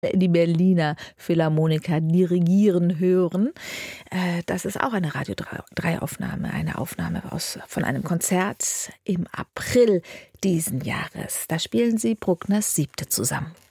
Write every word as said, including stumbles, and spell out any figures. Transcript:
die Berliner Philharmoniker dirigieren hören. Das ist auch eine Radio drei Aufnahme, eine Aufnahme aus, von einem Konzert im April diesen Jahres. Da spielen sie Bruckners Siebte zusammen.